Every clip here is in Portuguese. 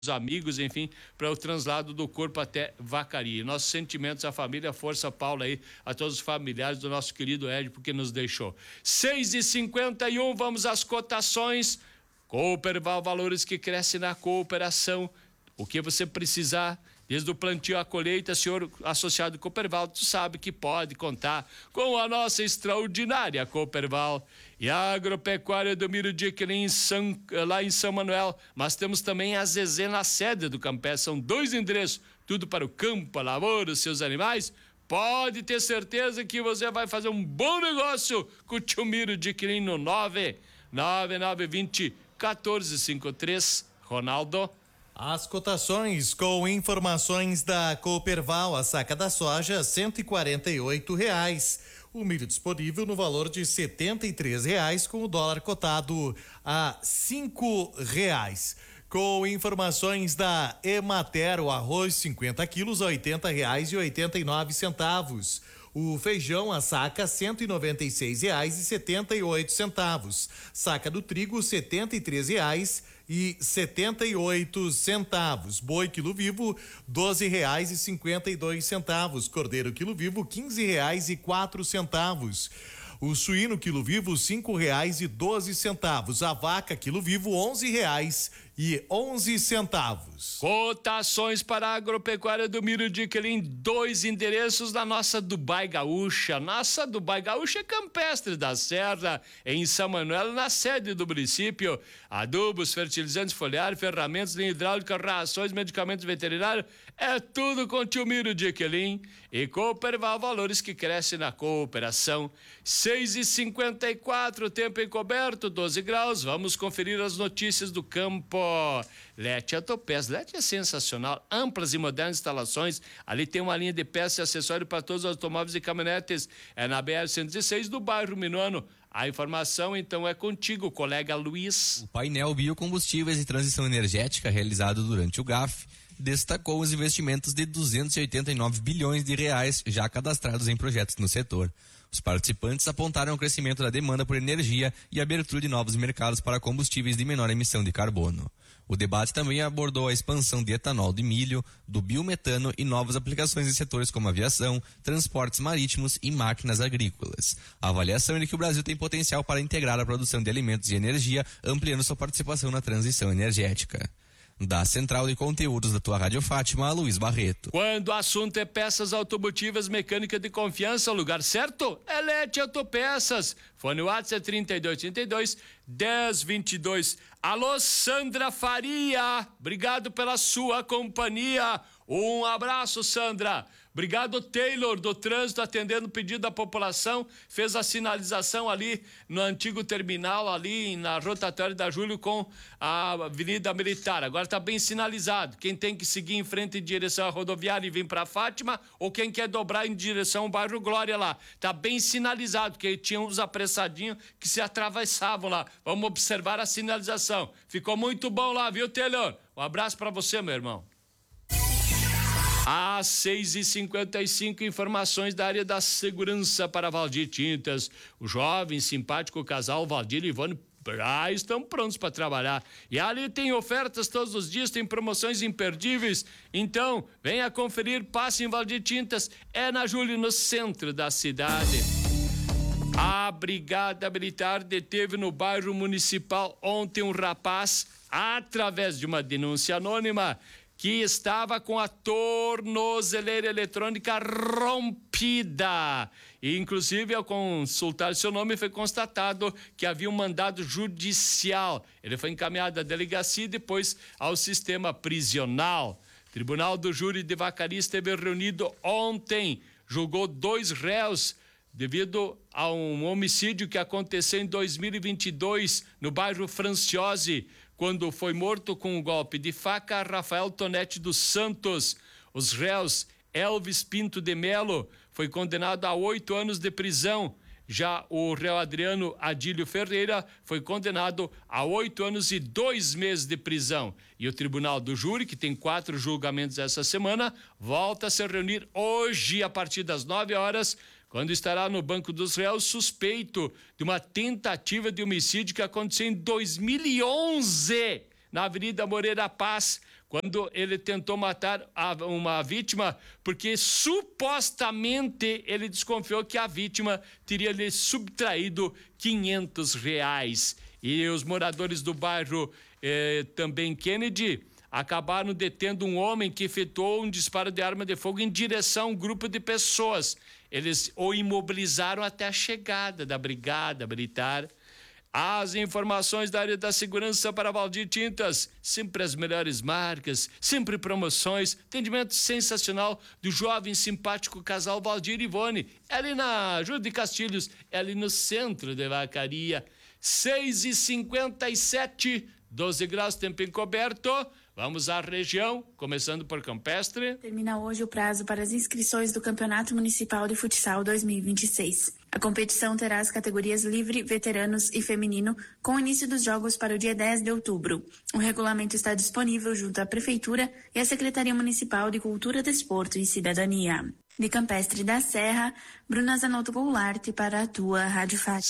amigos, enfim, para o translado do corpo até Vacaria. Nossos sentimentos à família, força Paula aí, a todos os familiares do nosso querido Ed, porque nos deixou. 6h51, vamos às cotações. Cooperval, valores que crescem na cooperação. O que você precisar, desde o plantio à colheita, senhor associado Cooperval, tu sabe que pode contar com a nossa extraordinária Cooperval. E a agropecuária do Miro Diquelin, lá em São Manuel, mas temos também a Zezé na sede do Campé, são 2 endereços, tudo para o campo, a lavoura, os seus animais. Pode ter certeza que você vai fazer um bom negócio com o tio Miro Diquelin no 99920 1453, Ronaldo. As cotações com informações da Cooperval, a saca da soja R$148. O milho disponível no valor de R$73, com o dólar cotado a R$5. Com informações da Emater, o arroz 50 quilos R$80,89. O feijão, a saca, R$196,78. Saca do trigo, R$73,78. Boi quilo vivo, R$12,52. Cordeiro quilo vivo, R$15,04. O suíno quilo vivo, R$5,12. A vaca quilo vivo, R$11,11. Cotações para a agropecuária do Miro Diquelin, 2 endereços da nossa Dubai Gaúcha. Nossa Dubai Gaúcha é campestre da Serra, em São Manuel, na sede do município. Adubos, fertilizantes foliares, ferramentas, linha hidráulica, rações, medicamentos veterinários, é tudo com o tio Miro Diquelin. E Cooperval, valores que crescem na cooperação. 6h54, tempo encoberto, 12 graus. Vamos conferir as notícias do campo. Lete Autopeças. Lete é sensacional, amplas e modernas instalações. Ali tem uma linha de peças e acessórios para todos os automóveis e caminhonetes. É na BR-116 do bairro Minuano. A informação então é contigo, colega Luiz. O painel Biocombustíveis e Transição Energética realizado durante o GAF destacou os investimentos de 289 bilhões de reais já cadastrados em projetos no setor. Os participantes apontaram o crescimento da demanda por energia e a abertura de novos mercados para combustíveis de menor emissão de carbono. O debate também abordou a expansão de etanol de milho, do biometano e novas aplicações em setores como aviação, transportes marítimos e máquinas agrícolas. A avaliação é de que o Brasil tem potencial para integrar a produção de alimentos e energia, ampliando sua participação na transição energética. Da Central de Conteúdos da tua Rádio Fátima, Luiz Barreto. Quando o assunto é peças automotivas, mecânica de confiança, o lugar certo é Lete Autopeças. Fone WhatsApp 3282-1022. Alô, Sandra Faria, obrigado pela sua companhia. Um abraço, Sandra. Obrigado, Taylor, do trânsito, atendendo o pedido da população, fez a sinalização ali no antigo terminal, ali na rotatória da Júlio com a Avenida Militar. Agora está bem sinalizado. Quem tem que seguir em frente em direção à rodoviária e vir para Fátima, ou quem quer dobrar em direção ao bairro Glória lá. Está bem sinalizado, porque tinha uns apressadinhos que se atravessavam lá. Vamos observar a sinalização. Ficou muito bom lá, viu, Taylor? Um abraço para você, meu irmão. Às 6h55, informações da área da segurança para Valdir Tintas. O jovem, simpático casal Valdir e Ivone estão prontos para trabalhar. E ali tem ofertas todos os dias, tem promoções imperdíveis. Então, venha conferir, passe em Valdir Tintas. É na Júlio, no centro da cidade. A Brigada Militar deteve no bairro Municipal ontem um rapaz, através de uma denúncia anônima, que estava com a tornozeleira eletrônica rompida. E, inclusive, ao consultar seu nome, foi constatado que havia um mandado judicial. Ele foi encaminhado à delegacia e depois ao sistema prisional. Tribunal do Júri de Vacaria esteve reunido ontem, julgou 2 réus devido a um homicídio que aconteceu em 2022 no bairro Franciose, quando foi morto com um golpe de faca Rafael Tonetti dos Santos. Os réus Elvis Pinto de Melo foi condenado a 8 anos de prisão. Já o réu Adriano Adílio Ferreira foi condenado a 8 anos e 2 meses de prisão. E o Tribunal do Júri, que tem 4 julgamentos essa semana, volta a se reunir hoje a partir das 9 horas, quando estará no banco dos réus suspeito de uma tentativa de homicídio que aconteceu em 2011 na Avenida Moreira Paz, quando ele tentou matar uma vítima, porque supostamente ele desconfiou que a vítima teria lhe subtraído R$500. E os moradores do bairro também Kennedy acabaram detendo um homem que efetuou um disparo de arma de fogo em direção a um grupo de pessoas. Eles o imobilizaram até a chegada da brigada militar. As informações da área da segurança para Valdir Tintas, sempre as melhores marcas, sempre promoções, atendimento sensacional do jovem simpático casal Valdir e Ivone, ali na Júlio de Castilhos, ali no centro de Vacaria. 6h57, 12 graus, tempo encoberto. Vamos à região, começando por Campestre. Termina hoje o prazo para as inscrições do Campeonato Municipal de Futsal 2026. A competição terá as categorias livre, veteranos e feminino, com o início dos jogos para o dia 10 de outubro. O regulamento está disponível junto à Prefeitura e à Secretaria Municipal de Cultura, Desporto e Cidadania. De Campestre da Serra, Bruna Zanotto Goulart para a tua Rádio Fátima.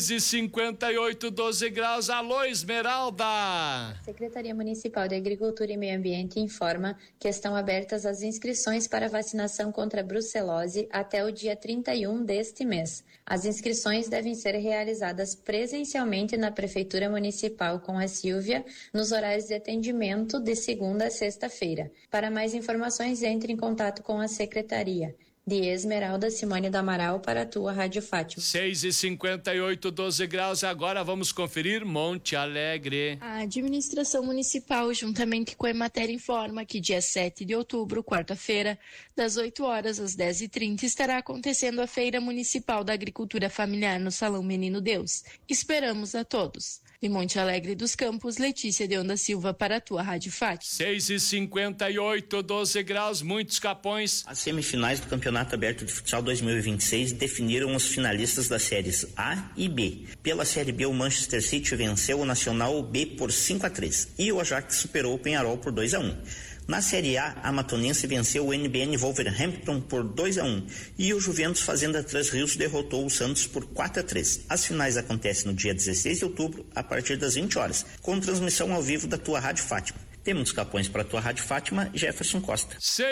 6h58, 12 graus. Alô, Esmeralda! Secretaria Municipal de Agricultura e Meio Ambiente informa que estão abertas as inscrições para vacinação contra a brucelose até o dia 31 deste mês. As inscrições devem ser realizadas presencialmente na Prefeitura Municipal com a Silvia, nos horários de atendimento de segunda a sexta-feira. Para mais informações, entre em contato com a Secretaria. De Esmeralda Simone do Amaral para a tua Rádio Fátima. 6h58, 12 graus. Agora vamos conferir Monte Alegre. A administração municipal, juntamente com a Emater, informa que dia 7 de outubro, quarta-feira, das 8 horas às 10h30, estará acontecendo a Feira Municipal da Agricultura Familiar no Salão Menino Deus. Esperamos a todos. De Monte Alegre dos Campos, Letícia de Onda Silva para a tua Rádio Fátima. 6h58, 12 graus, muitos capões. As semifinais do Campeonato Aberto de Futsal 2026 definiram os finalistas das séries A e B. Pela Série B, o Manchester City venceu o Nacional B por 5-3 e o Ajax superou o Penharol por 2-1. Na Série A, a Matonense venceu o NBN Wolverhampton por 2-1 e o Juventus Fazenda Três Rios derrotou o Santos por 4-3. As finais acontecem no dia 16 de outubro, a partir das 20 horas, com transmissão ao vivo da tua Rádio Fátima. Temos capões para a tua Rádio Fátima, Jefferson Costa.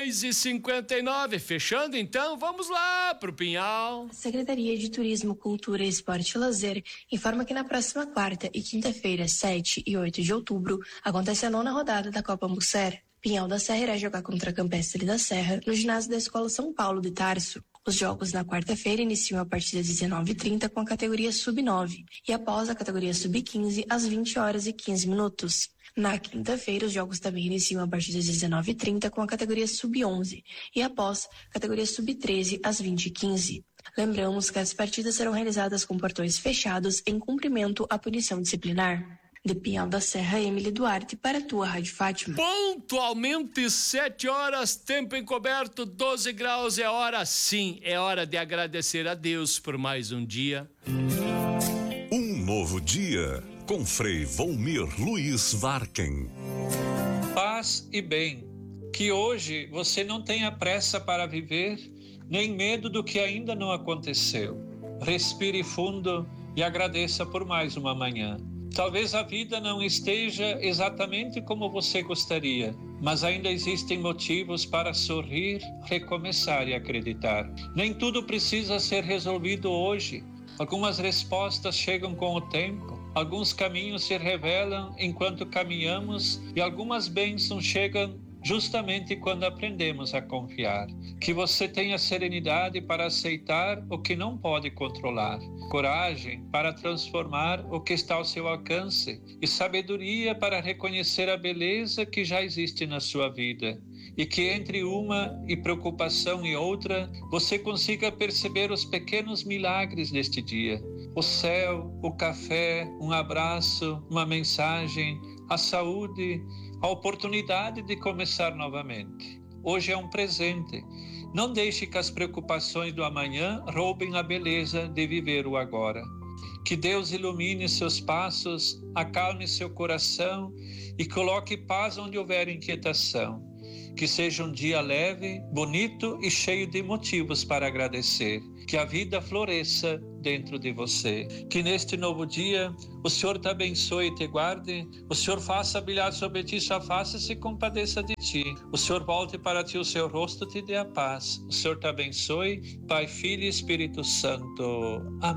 6h59, fechando então, vamos lá pro Pinhal. A Secretaria de Turismo, Cultura, Esporte e Lazer informa que na próxima quarta e quinta-feira, 7 e 8 de outubro, acontece a 9ª rodada da Copa Musser. Pinhal da Serra irá jogar contra a Campestre da Serra no ginásio da Escola São Paulo de Tarso. Os jogos na quarta-feira iniciam a partir das 19h30 com a categoria Sub-9 e após a categoria Sub-15 às 20h15. Na quinta-feira, os jogos também iniciam a partir das 19h30 com a categoria Sub-11 e após a categoria Sub-13 às 20h15. Lembramos que as partidas serão realizadas com portões fechados em cumprimento à punição disciplinar. De Pinhal da Serra, Emily Duarte para a tua Rádio Fátima. Pontualmente 7 horas, tempo encoberto, 12 graus, é hora sim, é hora de agradecer a Deus por mais um dia. Um novo dia com Frei Volmir Luiz Varken. Paz e bem, que hoje você não tenha pressa para viver, nem medo do que ainda não aconteceu. Respire fundo e agradeça por mais uma manhã. Talvez a vida não esteja exatamente como você gostaria, mas ainda existem motivos para sorrir, recomeçar e acreditar. Nem tudo precisa ser resolvido hoje. Algumas respostas chegam com o tempo, alguns caminhos se revelam enquanto caminhamos e algumas bênçãos chegam justamente quando aprendemos a confiar. Que você tenha serenidade para aceitar o que não pode controlar, coragem para transformar o que está ao seu alcance e sabedoria para reconhecer a beleza que já existe na sua vida. E que entre uma preocupação e outra, você consiga perceber os pequenos milagres deste dia. O céu, o café, um abraço, uma mensagem, a saúde, a oportunidade de começar novamente. Hoje é um presente. Não deixe que as preocupações do amanhã roubem a beleza de viver o agora. Que Deus ilumine seus passos, acalme seu coração e coloque paz onde houver inquietação. Que seja um dia leve, bonito e cheio de motivos para agradecer. Que a vida floresça dentro de você. Que neste novo dia o Senhor te abençoe e te guarde. O Senhor faça brilhar sobre ti sua face e se compadeça de ti. O Senhor volte para ti o seu rosto e te dê a paz. O Senhor te abençoe, Pai, Filho e Espírito Santo. Amém.